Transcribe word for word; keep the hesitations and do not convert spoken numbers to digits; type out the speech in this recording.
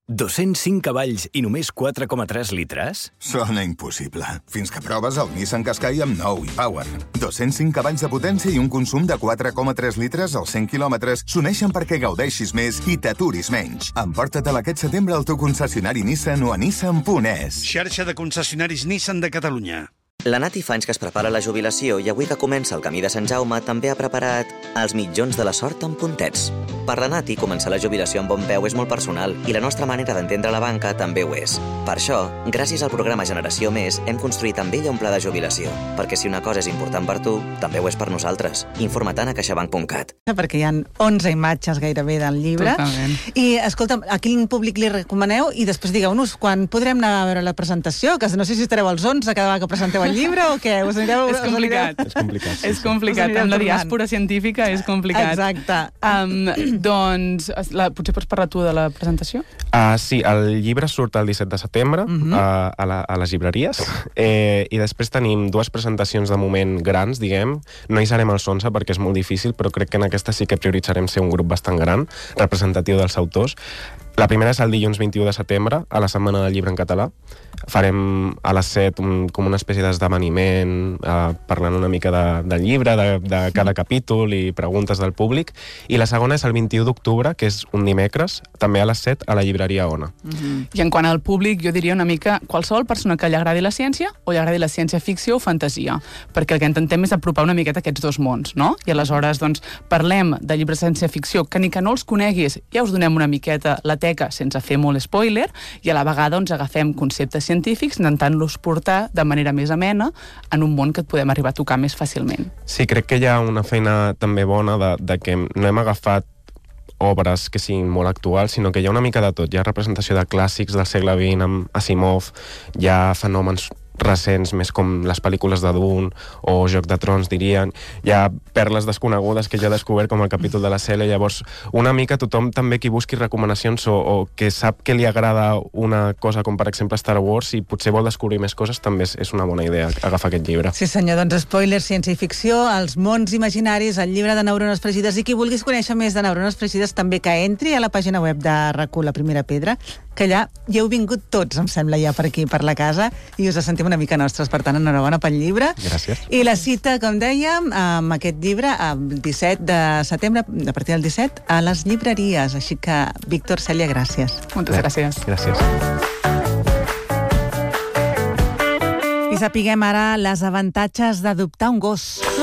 dos-cents cinc cavalls i només quatre coma tres litres? Sona impossible. Fins que proves el Nissan Qashqai amb nou e-Power. dos-cents cinc cavalls de potència i un consum de quatre coma tres litres als cent quilòmetres s'uneixen perquè gaudeixis més i t'aturis menys. Emporta-te'l aquest setembre al teu concessionari Nissan o a nissan punt es. Xarxa de concessionaris Nissan de Catalunya. La Nati fa anys que es prepara la jubilació i avui que comença el camí de Sant Jaume també ha preparat els mitjons de la sort amb puntets. Per la Nati, començar la jubilació amb bon peu és molt personal i la nostra manera d'entendre la banca també ho és. Per això, gràcies al programa Generació Més, hem construït amb ella un pla de jubilació. Perquè si una cosa és important per tu, també ho és per nosaltres. Informa-te'n a caixabank punt cat. Perquè hi ha onze imatges gairebé del llibre. Totalment. I, escolta'm, a quin públic li recomaneu? I després digueu-nos quan podrem anar a veure la presentació, que no sé si estareu als onze cada vegada que presenteu el llibre o què? Us anireu, és complicat. És complicat. Sí, és complicat. Amb la diàspora científica és complicat. Exacte. Um, doncs, la, potser pots parlar tu de la presentació? Uh, sí, el llibre surt el disset de setembre uh-huh. uh, a, la, a les llibreries eh, i després tenim dues presentacions de moment grans, diguem. No hi serem els onze perquè és molt difícil, però crec que en aquesta sí que prioritzarem ser un grup bastant gran, representatiu dels autors. La primera és el dilluns vint-i-u de setembre, a la Setmana del Llibre en Català. Farem a les set un, com una espècie d'esdeveniment eh, parlant una mica de, del llibre, de, de cada capítol i preguntes del públic. I la segona és el vint-i-u d'octubre, que és un dimecres, també a les set, a la llibreria Ona. Mm-hmm. I en quant al públic, jo diria una mica qualsevol persona que li agradi la ciència o li agradi la ciència-ficció o fantasia, perquè el que intentem és apropar una miqueta aquests dos mons, no? I aleshores, doncs, parlem de llibres de ciència-ficció que ni que no els coneguis, ja us donem una miqueta la teca sense fer molt spoiler, i a la vegada doncs, agafem conceptes científics intentant-los portar de manera més amena en un món que et podem arribar a tocar més fàcilment. Sí, crec que hi ha una feina també bona de, de que no hem agafat obres que siguin molt actuals, sinó que hi ha una mica de tot. Hi ha representació de clàssics del segle vint amb Asimov, hi ha fenòmens recents, més com les pel·lícules de Dune o Joc de Trons, dirien. Hi ha perles desconegudes que ja he descobert, com el capítol de la Cèlia. Llavors, una mica tothom també qui busqui recomanacions o, o que sap que li agrada una cosa com, per exemple, Star Wars i potser vol descobrir més coses, també és, és una bona idea agafar aquest llibre. Sí, senyor. Doncs spoiler, ciència i ficció, els mons imaginaris, el llibre de Neurones Fregides, i qui vulguis conèixer més de Neurones Fregides també que entri a la pàgina web de R A C U, La Primera Pedra, que allà hi heu vingut tots, em sembla, ja per aquí, per la casa, i us sentim una mica nostres. Per tant, enhorabona pel llibre. Gràcies. I la cita, com dèiem, amb aquest llibre, el disset de setembre, a partir del disset, a les llibreries. Així que, Víctor, Cèlia, gràcies. Moltes gràcies. Gràcies. I sapiguem ara les avantatges d'adoptar un gos.